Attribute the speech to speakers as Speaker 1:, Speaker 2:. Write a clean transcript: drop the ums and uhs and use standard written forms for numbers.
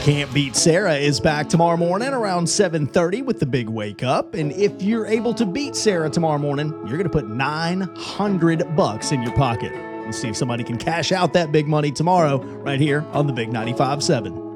Speaker 1: Can't Beat Sarah is back tomorrow morning around 7:30 with the big wake up. And if you're able to beat Sarah tomorrow morning, you're going to put $900 in your pocket. Let's see if somebody can cash out that big money tomorrow right here on the Big 95.7.